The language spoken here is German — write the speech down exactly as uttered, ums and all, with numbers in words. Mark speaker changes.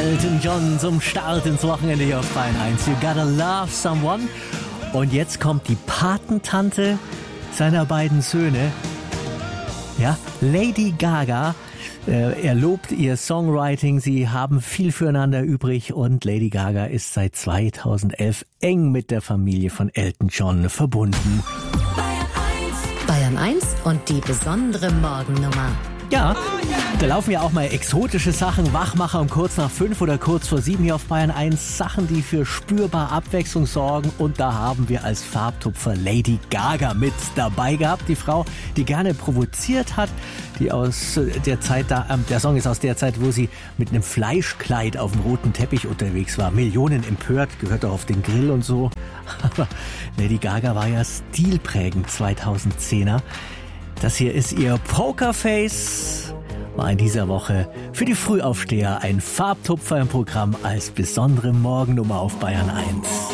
Speaker 1: Elton John zum Start ins Wochenende hier auf Bayern eins. You gotta love someone. Und jetzt kommt die Patentante seiner beiden Söhne. Ja, Lady Gaga. Äh, er lobt ihr Songwriting. Sie haben viel füreinander übrig. Und Lady Gaga ist seit zweitausendelf eng mit der Familie von Elton John verbunden.
Speaker 2: Bayern eins und die besondere Morgennummer.
Speaker 1: Ja, da laufen ja auch mal exotische Sachen, Wachmacher um kurz nach fünf oder kurz vor sieben hier auf Bayern eins. Sachen, die für spürbar Abwechslung sorgen. Und da haben wir als Farbtupfer Lady Gaga mit dabei gehabt. Die Frau, die gerne provoziert hat, die aus der Zeit da, äh, der Song ist aus der Zeit, wo sie mit einem Fleischkleid auf dem roten Teppich unterwegs war. Millionen empört, gehört auch auf den Grill und so. Aber Lady Gaga war ja stilprägend zweitausendzehner. Das hier ist ihr Pokerface. War in dieser Woche für die Frühaufsteher ein Farbtupfer im Programm als besondere Morgennummer auf Bayern eins.